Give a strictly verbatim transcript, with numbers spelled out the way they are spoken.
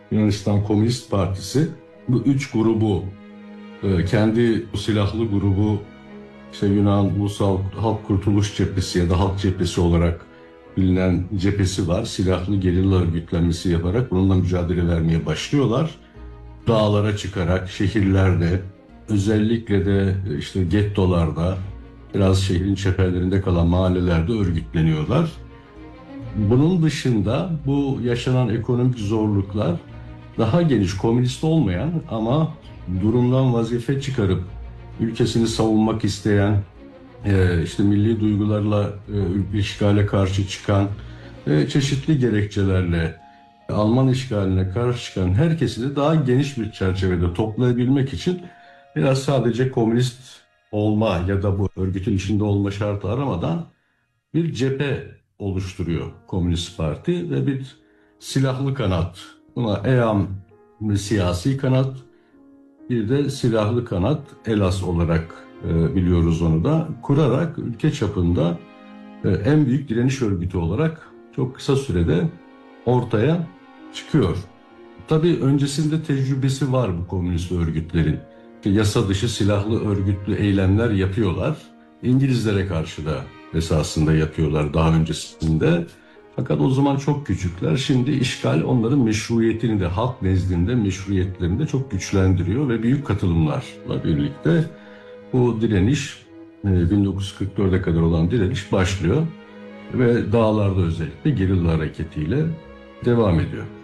Yunanistan Komünist Partisi bu üç grubu, e, kendi silahlı grubu, işte Yunan Ulusal Halk Kurtuluş Cephesi ya da Halk Cephesi olarak bilinen cephesi var. Silahlı gerilla örgütlenmesi yaparak bununla mücadele vermeye başlıyorlar. Dağlara çıkarak şehirlerde, özellikle de işte gettolarda, biraz şehrin çeperlerinde kalan mahallelerde örgütleniyorlar. Bunun dışında bu yaşanan ekonomik zorluklar daha geniş, komünist olmayan ama durumdan vazife çıkarıp ülkesini savunmak isteyen, e, işte milli duygularla e, işgale karşı çıkan, e, çeşitli gerekçelerle Alman işgaline karşı çıkan herkesi de daha geniş bir çerçevede toplayabilmek için biraz sadece komünist olma ya da bu örgütün içinde olma şartı aramadan bir cephe oluşturuyor Komünist Parti ve bir silahlı kanat. Buna EAM siyasi kanat, bir de silahlı kanat ELAS olarak e, biliyoruz onu da, kurarak ülke çapında e, en büyük direniş örgütü olarak çok kısa sürede ortaya çıkıyor. Tabii öncesinde tecrübesi var bu komünist örgütlerin. Yasa dışı silahlı örgütlü eylemler yapıyorlar. İngilizlere karşı da esasında yapıyorlar daha öncesinde. Fakat o zaman çok küçükler. Şimdi işgal onların meşruiyetini de, halk nezdinde meşruiyetlerini de çok güçlendiriyor ve büyük katılımlarla birlikte bu direniş, bin dokuz yüz kırk dörde kadar olan direniş başlıyor ve dağlarda özellikle gerilla hareketiyle devam ediyor.